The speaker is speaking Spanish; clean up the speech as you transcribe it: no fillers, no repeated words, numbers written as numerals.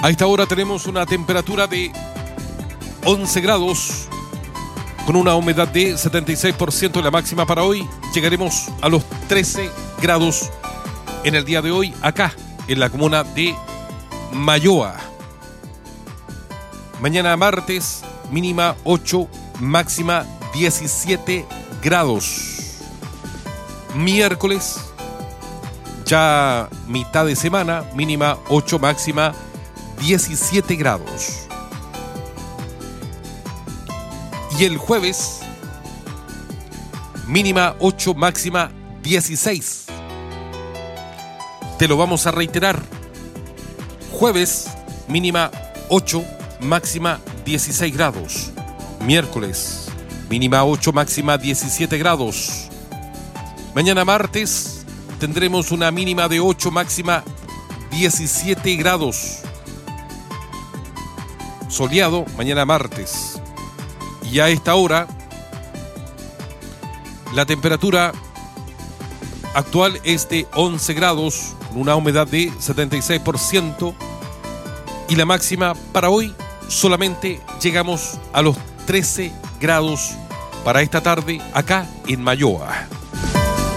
A esta hora tenemos una temperatura de 11 grados con una humedad de 76%. La máxima para hoy llegaremos a los 13 grados en el día de hoy acá en la comuna de Malloa. Mañana martes, mínima 8, máxima 17 grados. Miércoles, ya mitad de semana, mínima 8, máxima 17 grados. Y el jueves, mínima 8, máxima 16. Te lo vamos a reiterar. Jueves, mínima 8, máxima 16 grados. Miércoles, mínima 8, máxima 17 grados. Mañana martes tendremos una mínima de 8, máxima 17 grados. Soleado mañana martes. Y a esta hora la temperatura actual es de 11 grados con una humedad de 76%. Y la máxima para hoy solamente llegamos a los 13 grados para esta tarde acá en Malloa.